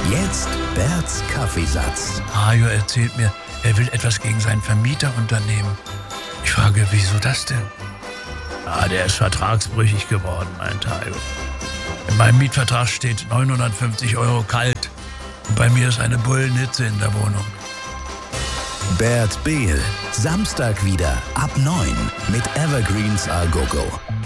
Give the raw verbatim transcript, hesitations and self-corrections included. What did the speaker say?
Jetzt Berts Kaffeesatz. Hajo erzählt mir, er will etwas gegen seinen Vermieter unternehmen. Ich frage, wieso das denn? Ah, der ist vertragsbrüchig geworden, meint Hajo. In meinem Mietvertrag steht neunhundertfünfzig Euro kalt. Und bei mir ist eine Bullenhitze in der Wohnung. Bert Behl, Samstag wieder ab neun mit Evergreens A Go Go.